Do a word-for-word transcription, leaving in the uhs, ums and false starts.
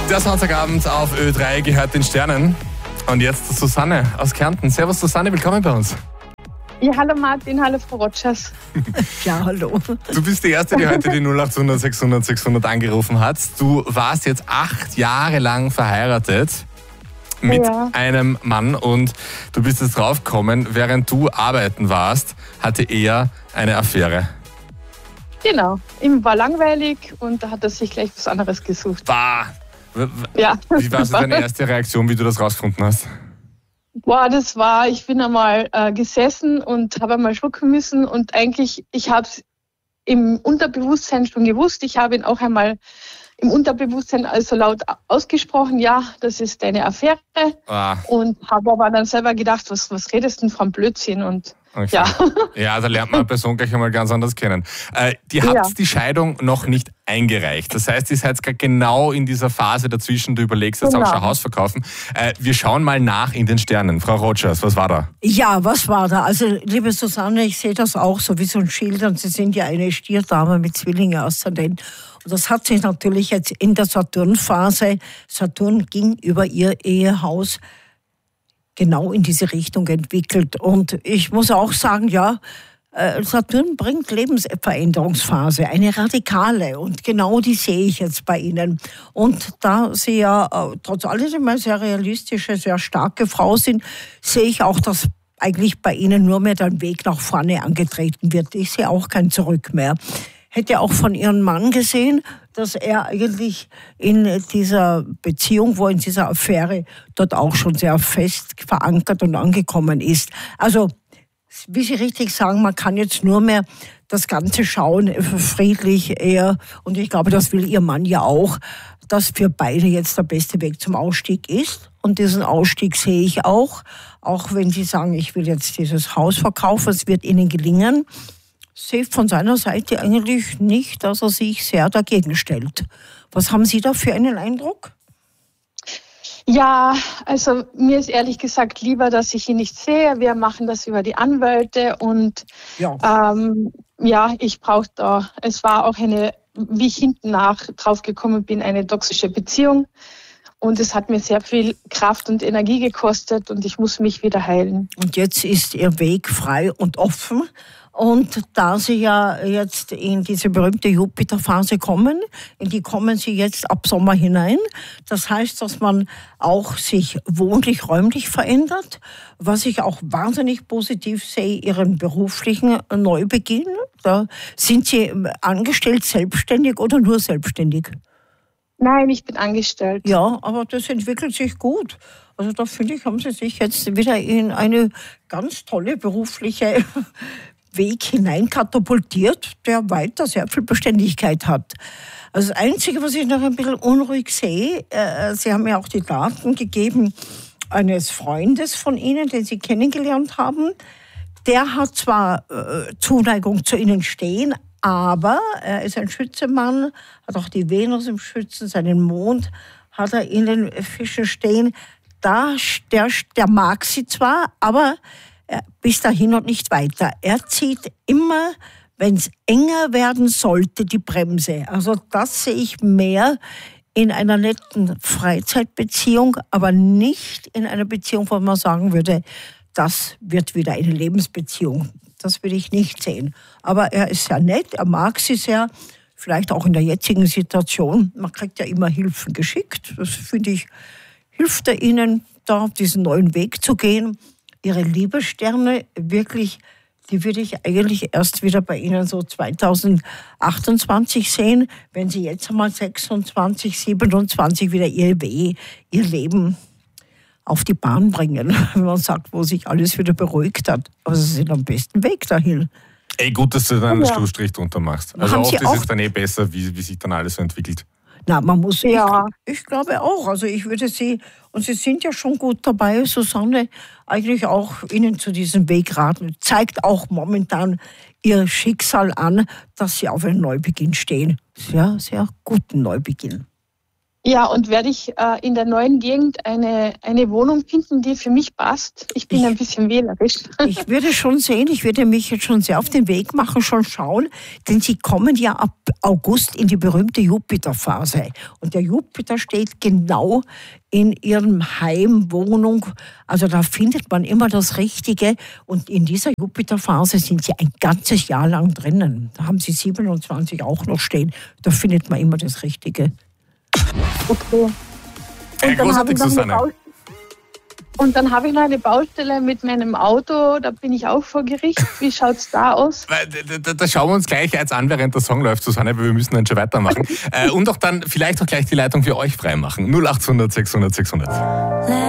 Der Sonntagabend auf Ö drei gehört den Sternen. Und jetzt Susanne aus Kärnten. Servus Susanne, willkommen bei uns. Ja, hallo Martin, hallo Frau Rogers. Ja, hallo. Du bist die Erste, die heute die null acht hundert sechshundert sechshundert angerufen hat. Du warst jetzt acht Jahre lang verheiratet mit Ja. einem Mann und du bist jetzt draufgekommen, während du arbeiten warst, hatte er eine Affäre. Genau, ihm war langweilig und da hat er sich gleich was anderes gesucht. Bah! W- w- Ja. Wie war so deine erste Reaktion, wie du das rausgefunden hast? Boah, das war, ich bin einmal äh, gesessen und habe einmal schlucken müssen und eigentlich, ich habe es im Unterbewusstsein schon gewusst. Ich habe ihn auch einmal im Unterbewusstsein also laut ausgesprochen, ja, das ist deine Affäre. Ah, Und habe aber dann selber gedacht, was, was redest du denn vom Blödsinn? Und okay. ja. Ja, da lernt man eine Person gleich einmal ganz anders kennen. Äh, die habt Ja. die Scheidung noch nicht eingereicht. Das heißt, ihr seid gerade genau in dieser Phase dazwischen, du überlegst jetzt Genau. auch schon Haus verkaufen. Äh, wir schauen mal nach in den Sternen. Frau Rogers, was war da? Ja, was war da? Also, liebe Susanne, ich sehe das auch so wie so ein Schild. Und Sie sind ja eine Stierdame mit Zwillinge Aszendent. Und das hat sich natürlich jetzt in der Saturnphase, Saturn ging über ihr Ehehaus, genau in diese Richtung entwickelt. Und ich muss auch sagen, ja, äh, Saturn bringt Lebensveränderungsphase, eine radikale. Und genau die sehe ich jetzt bei Ihnen. Und da Sie ja äh, trotz alledem eine sehr realistische, sehr starke Frau sind, sehe ich auch, dass eigentlich bei Ihnen nur mehr der Weg nach vorne angetreten wird. Ich sehe auch kein Zurück mehr. Hätte auch von Ihrem Mann gesehen, dass er eigentlich in dieser Beziehung, wo in dieser Affäre, dort auch schon sehr fest verankert und angekommen ist. Also, wie Sie richtig sagen, man kann jetzt nur mehr das Ganze schauen, friedlich eher. Und ich glaube, das will Ihr Mann ja auch, dass für beide jetzt der beste Weg zum Ausstieg ist. Und diesen Ausstieg sehe ich auch. Auch wenn Sie sagen, ich will jetzt dieses Haus verkaufen, es wird Ihnen gelingen. Sehe von seiner Seite eigentlich nicht, dass er sich sehr dagegen stellt. Was haben Sie da für einen Eindruck? Ja, also mir ist ehrlich gesagt lieber, dass ich ihn nicht sehe. Wir machen das über die Anwälte und Ja. ähm, ja, ich brauche da, es war auch eine, wie ich hinten nach drauf gekommen bin, eine toxische Beziehung und es hat mir sehr viel Kraft und Energie gekostet und ich muss mich wieder heilen. Und jetzt ist Ihr Weg frei und offen. Und da Sie ja jetzt in diese berühmte Jupiterphase kommen, in die kommen Sie jetzt ab Sommer hinein. Das heißt, dass man auch sich wohnlich, räumlich verändert. Was ich auch wahnsinnig positiv sehe, Ihren beruflichen Neubeginn. Da sind Sie angestellt, selbstständig oder nur selbstständig? Nein, ich bin angestellt. Ja, aber das entwickelt sich gut. Also da finde ich, haben Sie sich jetzt wieder in eine ganz tolle berufliche Weg hineinkatapultiert, der weiter sehr viel Beständigkeit hat. Also das Einzige, was ich noch ein bisschen unruhig sehe, äh, Sie haben mir auch die Daten gegeben eines Freundes von Ihnen, den Sie kennengelernt haben. Der hat zwar äh, Zuneigung zu Ihnen stehen, aber er ist ein Schützemann, hat auch die Venus im Schützen, seinen Mond hat er in den Fischen stehen. Da, der, der mag Sie zwar, aber bis dahin und nicht weiter. Er zieht immer, wenn es enger werden sollte, die Bremse. Also das sehe ich mehr in einer netten Freizeitbeziehung, aber nicht in einer Beziehung, wo man sagen würde, das wird wieder eine Lebensbeziehung. Das will ich nicht sehen. Aber er ist sehr nett, er mag sie sehr, vielleicht auch in der jetzigen Situation. Man kriegt ja immer Hilfen geschickt. Das finde ich, hilft er Ihnen, da auf diesen neuen Weg zu gehen. Ihre Liebessterne, wirklich, die würde ich eigentlich erst wieder bei Ihnen so zweitausendachtundzwanzig sehen, wenn Sie jetzt einmal sechsundzwanzig, siebenundzwanzig wieder Ihr, Weh, Ihr Leben auf die Bahn bringen. Wenn man sagt, wo sich alles wieder beruhigt hat. Aber Sie sind am besten Weg dahin. Ey, gut, dass du dann einen Ja. Schlussstrich drunter machst. Also Haben oft Sie ist auch- es dann eh besser, wie, wie sich dann alles so entwickelt. Na, man muss, Ja. ich, ich glaube auch. Also ich würde Sie, und Sie sind ja schon gut dabei, Susanne, eigentlich auch Ihnen zu diesem Weg raten. Zeigt auch momentan Ihr Schicksal an, dass Sie auf einen Neubeginn stehen. Sehr, sehr guten Neubeginn. Ja, und werde ich äh, in der neuen Gegend eine, eine Wohnung finden, die für mich passt? Ich bin Ich- ein bisschen wählerisch. Ich würde schon sehen, ich würde mich jetzt schon sehr auf den Weg machen, schon schauen, denn Sie kommen ja ab August in die berühmte Jupiterphase. Und der Jupiter steht genau in Ihrem Heim, Wohnung, also da findet man immer das Richtige. Und in dieser Jupiterphase sind Sie ein ganzes Jahr lang drinnen. Da haben Sie siebenundzwanzig auch noch stehen. Da findet man immer das Richtige. Okay. Äh, Und dann habe großartig, ich noch eine Susanne. Baustelle. Und dann habe ich noch eine Baustelle mit meinem Auto, da bin ich auch vor Gericht. Wie schaut's da aus? Weil, Da, da, da schauen wir uns gleich jetzt an, während der Song läuft, Susanne, weil wir müssen dann schon weitermachen. äh, und auch dann vielleicht auch gleich die Leitung für euch freimachen. null acht hundert sechshundert sechshundert.